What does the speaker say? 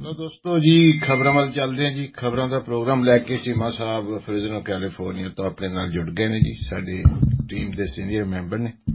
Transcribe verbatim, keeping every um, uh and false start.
ਲੋ ਦੋਸਤੋ ਜੀ ਖਬਰਾਂ ਵੱਲ ਚੱਲਦੇ ਹਾਂ ਜੀ। ਖਬਰਾਂ ਦਾ ਪ੍ਰੋਗਰਾਮ ਲੈ ਕੇ ਚੀਮਾ ਸਾਹਿਬ ਫਰੀਜ਼ਨੋ ਕੈਲੀਫੋਰਨੀਆ ਤੋਂ ਆਪਣੇ ਨਾਲ ਜੁੜ ਗਏ ਨੇ ਜੀ। ਸਾਡੀ ਟੀਮ ਦੇ ਸੀਨੀਅਰ ਮੈਂਬਰ ਨੇ।